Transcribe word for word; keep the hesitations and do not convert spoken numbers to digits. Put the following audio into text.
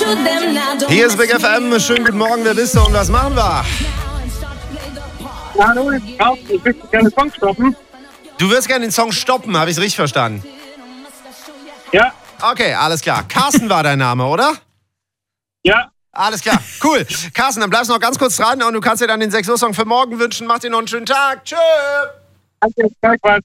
Hier ist Big F M. Schönen guten Morgen, wer bist du und was machen wir? Hallo, ich möchte gerne den Song stoppen. Du wirst gerne den Song stoppen, habe ich es richtig verstanden? Ja. Okay, alles klar. Carsten war dein Name, oder? Ja. Alles klar, cool. Carsten, dann bleibst du noch ganz kurz dran und du kannst dir dann den sechs Uhr Song für morgen wünschen. Mach dir noch einen schönen Tag. Tschö. Danke, gleichfalls.